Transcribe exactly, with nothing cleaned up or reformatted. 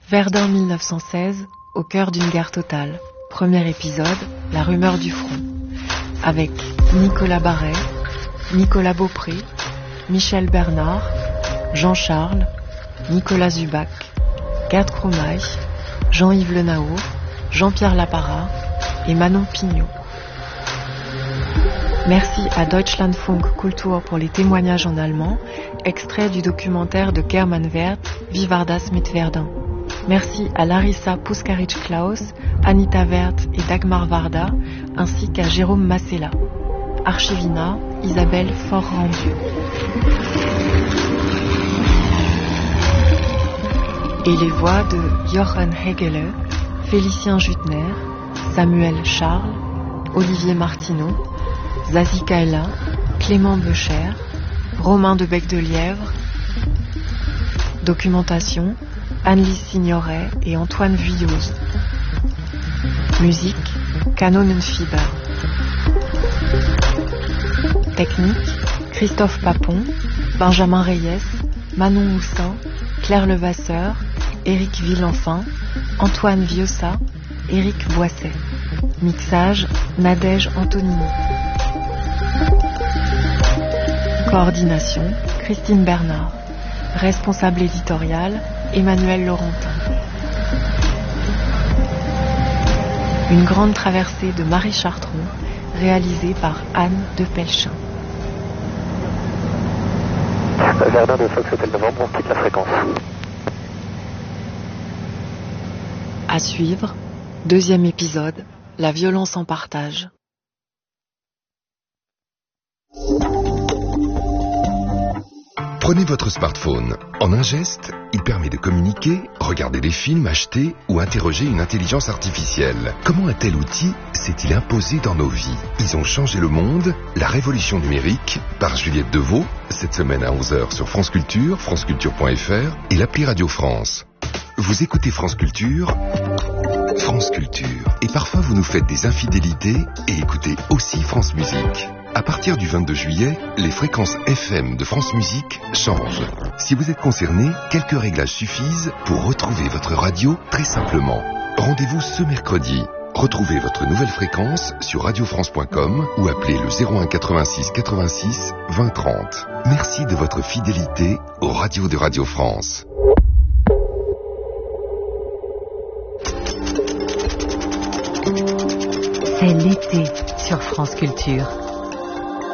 Verdun mille neuf cent seize, au cœur d'une guerre totale. Premier épisode, la rumeur du front. Avec Nicolas Barret, Nicolas Beaupré, Michel Bernard, Jean-Charles, Nicolas Zubac, Gerd Krumaich, Jean-Yves Le Naour, Jean-Pierre Lapara et Manon Pignot. Merci à Deutschlandfunk Kultur pour les témoignages en allemand, extrait du documentaire de German Wert, Wie war das mit Verdun. Merci à Larissa Puskaric-Klaus, Anita Wert et Dagmar Varda, ainsi qu'à Jérôme Massella. Archivina, Isabelle Fort-Rendu. Et les voix de Jochen Hegele, Félicien Jutner, Samuel Charles, Olivier Martineau, Zazie Kaila, Clément Becher, Romain de Bec-de-Lièvre. Documentation, Anne-Lise Signoret et Antoine Vuilloz. Musique, Kanonenfieber. Technique, Christophe Papon, Benjamin Reyes, Manon Houssin, Claire Levasseur, Éric Villenfin, Antoine Viossa, Éric Boisset. Mixage, Nadège Antonini. Coordination, Christine Bernard. Responsable éditorial, Emmanuel Laurentin. Une grande traversée de Marie Chartron, réalisée par Anne de Pelchin. Verdun de Fox Hotel Novembre, on quitte la fréquence. À suivre, deuxième épisode, la violence en partage. Prenez votre smartphone. En un geste, il permet de communiquer, regarder des films, acheter ou interroger une intelligence artificielle. Comment un tel outil s'est-il imposé dans nos vies? Ils ont changé le monde, la révolution numérique, par Juliette Deveau, cette semaine à onze heures sur France Culture, franceculture point f r et l'appli Radio France. Vous écoutez France Culture, France Culture. Et parfois vous nous faites des infidélités et écoutez aussi France Musique. À partir du vingt-deux juillet, les fréquences F M de France Musique changent. Si vous êtes concerné, quelques réglages suffisent pour retrouver votre radio très simplement. Rendez-vous ce mercredi. Retrouvez votre nouvelle fréquence sur radio france point com ou appelez le zéro un quatre-vingt-six quatre-vingt-six vingt trente. Merci de votre fidélité aux radios de Radio France. C'est l'été sur France Culture.